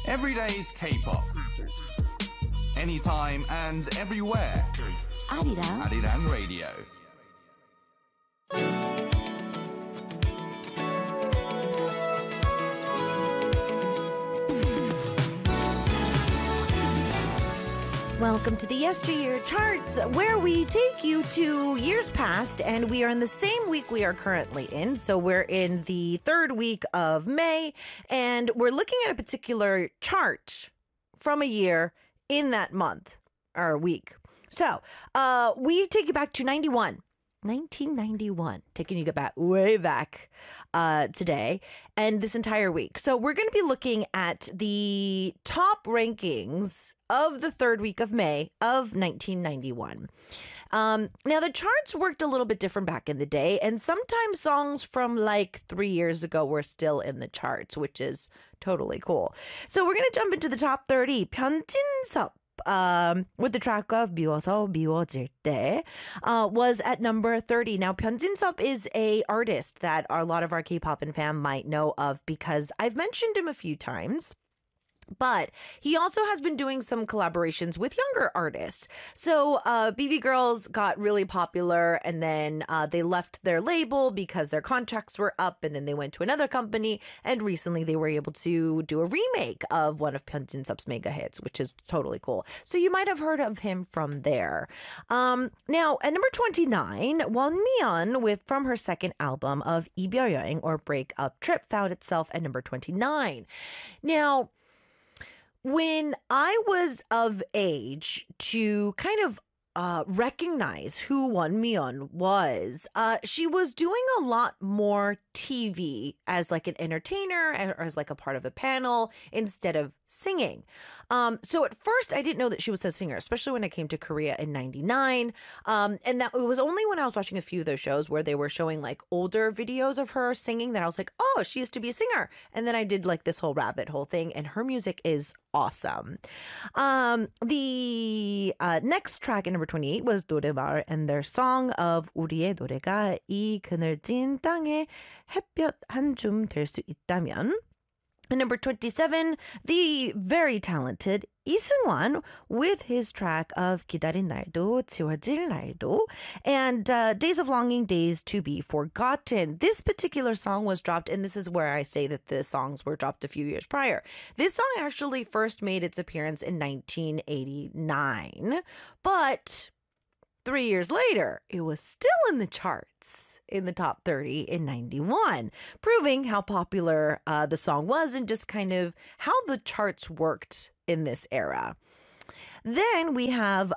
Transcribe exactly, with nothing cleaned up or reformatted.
Every day's K-pop. Anytime and everywhere. 아리랑 Arirang Radio. Welcome to the Yesteryear Charts, where we take you to years past, and we are in the same week we are currently in. So we're in the third week of May, and we're looking at a particular chart from a year in that month or week. So uh, we take you back to ninety-one. nineteen ninety-one, taking you back way back uh, today and this entire week. So we're going to be looking at the top rankings of the third week of May of nineteen ninety-one. Um, now, the charts worked a little bit different back in the day, and sometimes songs from like three years ago were still in the charts, which is totally cool. So we're going to jump into the top thirty. 변진섭. Um, with the track of 미워서 미워질 때 uh, was at number thirty. Now, 변진섭 is a artist that a lot of our K-pop and fam might know of because I've mentioned him a few times. But he also has been doing some collaborations with younger artists. So uh, B B Girls got really popular, and then uh, they left their label because their contracts were up, and then they went to another company. And recently they were able to do a remake of one of Pyunjinsup's mega hits, which is totally cool. So you might have heard of him from there. Um, now, at number twenty-nine, Won Mi-yeon with from her second album of 이별 여행 or Breakup Trip found itself at number twenty-nine. Now, when I was of age to kind of uh, recognize who Won Mi-yeon was, uh, she was doing a lot more T V as like an entertainer or as like a part of a panel instead of singing. Um, so at first I didn't know that she was a singer, especially when I came to Korea in ninety-nine. Um, and that it was only when I was watching a few of those shows where they were showing like older videos of her singing that I was like, oh, she used to be a singer. And then I did like this whole rabbit hole thing, and her music is awesome. Um, the uh, next track at number twenty-eight was 노래마을 and their song of 우리의 노래가 이 그늘진 땅에 햇볕 한 줌 될 수 있다면. And number twenty-seven, the very talented Lee Seung-wan with his track of 기다린 날도 지워질 날도 and uh, Days of Longing, Days to be Forgotten. This particular song was dropped, and this is where I say that the songs were dropped a few years prior. This song actually first made its appearance in nineteen eighty-nine, but three years later, it was still in the charts in the top thirty in ninety-one, proving how popular uh, the song was and just kind of how the charts worked in this era. Then we have